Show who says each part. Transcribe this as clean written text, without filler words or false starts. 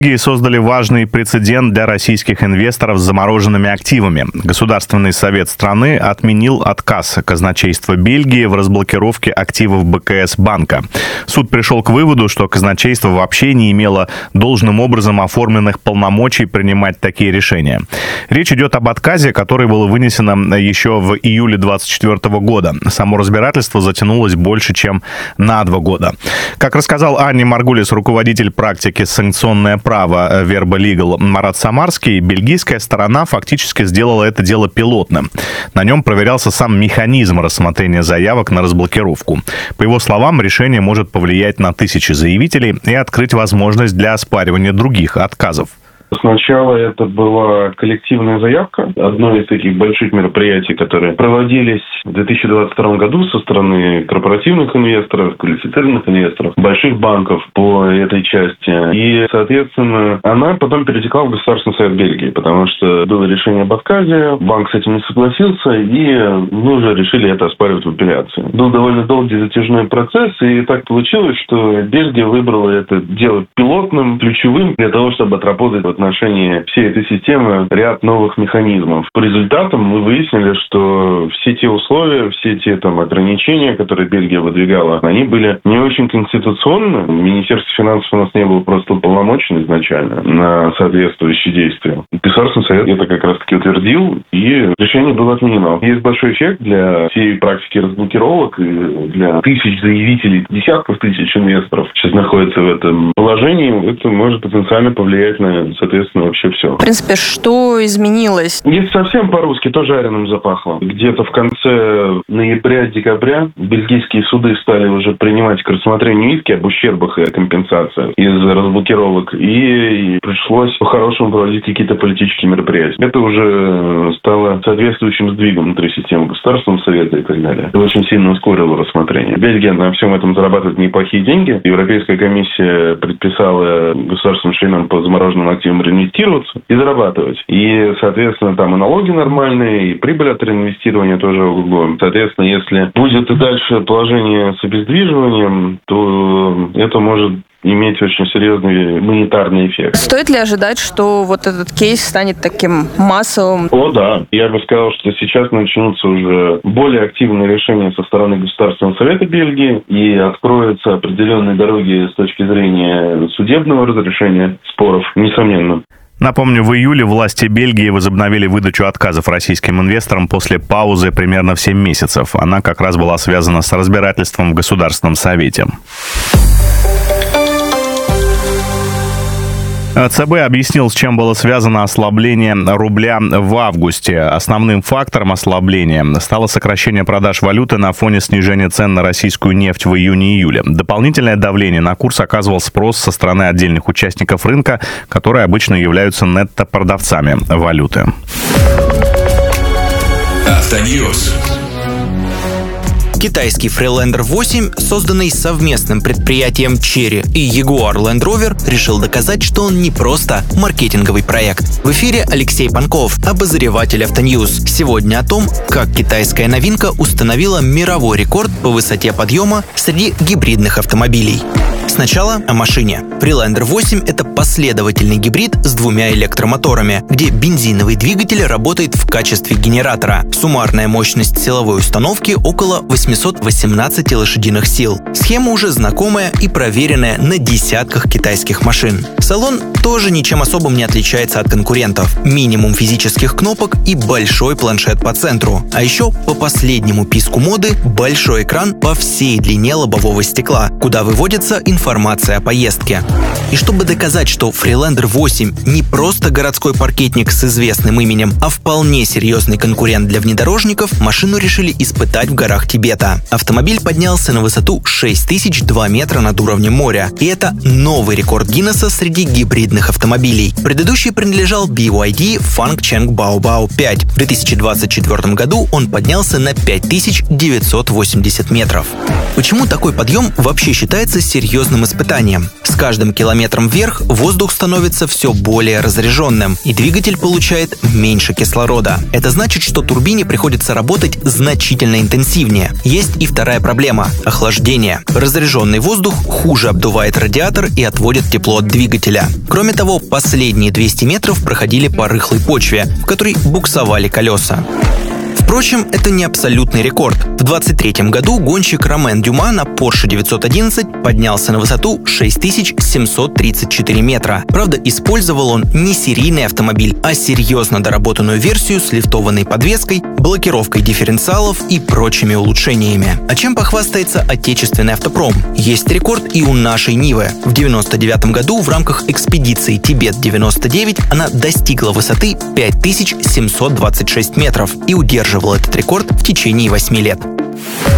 Speaker 1: И создали важный прецедент для российских инвесторов с замороженными активами. Государственный совет страны отменил отказ казначейства Бельгии в разблокировке активов БКС банка. Суд пришел к выводу, что казначейство вообще не имело должным образом оформленных полномочий принимать такие решения. Речь идет об отказе, который было вынесено еще в июле 2024 года. Само разбирательство затянулось больше, чем на 2 года. Как рассказал Анне Маргулис, руководитель практики «Санкционное право» Verba Legal Марат Самарский, бельгийская сторона фактически сделала это дело пилотным. На нем проверялся сам механизм рассмотрения заявок на разблокировку. По его словам, решение может повлиять на тысячи заявителей и открыть возможность для оспаривания других отказов.
Speaker 2: Сначала это была коллективная заявка. Одно из таких больших мероприятий, которые проводились в 2022 году со стороны корпоративных инвесторов, квалифицированных инвесторов, больших банков по этой части. И, соответственно, она потом перетекла в Государственный совет Бельгии, потому что было решение об отказе, банк с этим не согласился, и мы уже решили это оспаривать в апелляции. Был довольно долгий затяжной процесс, и так получилось, что Бельгия выбрала это дело пилотным, ключевым для того, чтобы отработать в отношении всей этой системы ряд новых механизмов. По результатам мы выяснили, что все те условия, все те ограничения, которые Бельгия выдвигала, они были не очень конституционны. Министерство финансов у нас не было просто уполномочено изначально на соответствующие действия. Государственный совет это как раз-таки утвердил, и решение было отменено. Есть большой эффект для всей практики разблокировок и для тысяч заявителей, десятков тысяч инвесторов сейчас находятся в этом положении. Это может потенциально повлиять на, соответственно, вообще все.
Speaker 3: В принципе, что изменилось?
Speaker 2: Если совсем по-русски, то жареным запахло. Где-то в конце ноября-декабря бельгийские суды стали уже принимать к рассмотрению иски об ущербах и компенсациях из разблокировок, и пришлось по-хорошему проводить какие-то политические мероприятия. Это уже стало соответствующим сдвигом внутри системы Государственного совета и так далее. Это очень сильно ускорило рассмотрение. Бельгия на всем этом зарабатывает неплохие деньги. Европейская комиссия предписала государственным членам по замороженным активам реинвестироваться и зарабатывать. И, соответственно, там и налоги нормальные, и прибыль от реинвестирования тоже ого-го. Соответственно, если будет и дальше положение с обездвиживанием, то это может иметь очень серьезный монетарный эффект.
Speaker 3: Стоит ли ожидать, что вот этот кейс станет таким массовым?
Speaker 2: О, да. Я бы сказал, что сейчас начнутся уже более активные решения со стороны Государственного совета Бельгии, и откроются определенные дороги с точки зрения судебного разрешения споров, несомненно.
Speaker 1: Напомню, в июле власти Бельгии возобновили выдачу отказов российским инвесторам после паузы примерно в 7 месяцев. Она как раз была связана с разбирательством в Государственном совете. ЦБ объяснил, с чем было связано ослабление рубля в августе. Основным фактором ослабления стало сокращение продаж валюты на фоне снижения цен на российскую нефть в июне-июле. Дополнительное давление на курс оказывал спрос со стороны отдельных участников рынка, которые обычно являются нетто-продавцами валюты.
Speaker 4: Автоньюз.
Speaker 5: Китайский Freelander 8, созданный совместным предприятием Chery и Jaguar Land Rover, решил доказать, что он не просто маркетинговый проект. В эфире Алексей Панков, обозреватель Автоньюз. Сегодня о том, как китайская новинка установила мировой рекорд по высоте подъема среди гибридных автомобилей. Сначала о машине. Freelander 8 — это последовательный гибрид с 2 электромоторами, где бензиновый двигатель работает в качестве генератора. Суммарная мощность силовой установки около 818 лошадиных сил. Схема уже знакомая и проверенная на десятках китайских машин. Салон тоже ничем особым не отличается от конкурентов. Минимум физических кнопок и большой планшет по центру. А еще, по последнему писку моды, большой экран по всей длине лобового стекла, куда выводится информация о поездке. И чтобы доказать, что Freelander 8 не просто городской паркетник с известным именем, а вполне серьезный конкурент для внедорожников, машину решили испытать в горах Тибета. Автомобиль поднялся на высоту 6002 метра над уровнем моря. И это новый рекорд Гиннесса среди гибридных автомобилей. Предыдущий принадлежал BYD Fangcheng Baobao 5. В 2024 году он поднялся на 5980 метров. Почему такой подъем вообще считается серьезным серьезным испытанием. С каждым километром вверх воздух становится все более разряженным, и двигатель получает меньше кислорода. Это значит, что турбине приходится работать значительно интенсивнее. Есть и вторая проблема – охлаждение. Разряженный воздух хуже обдувает радиатор и отводит тепло от двигателя. Кроме того, последние 200 метров проходили по рыхлой почве, в которой буксовали колеса. Впрочем, это не абсолютный рекорд. В 2023 году гонщик Ромен Дюма на Porsche 911 поднялся на высоту 6734 метра. Правда, использовал он не серийный автомобиль, а серьезно доработанную версию с лифтованной подвеской, блокировкой дифференциалов и прочими улучшениями. А чем похвастается отечественный автопром? Есть рекорд и у нашей Нивы. В 1999 году в рамках экспедиции Тибет-99 она достигла высоты 5726 метров и удерживала этот рекорд в течение 8 лет.